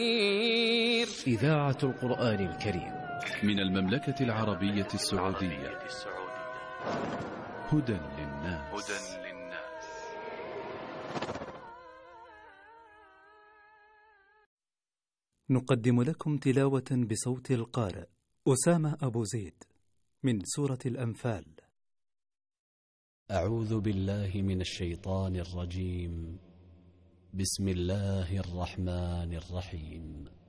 إذاعة القرآن الكريم من المملكة العربية السعودية. هدى للناس. نقدم لكم تلاوة بصوت القارئ أسامة أبو زيد من سورة الأنفال. أعوذ بالله من الشيطان الرجيم. بسم الله الرحمن الرحيم.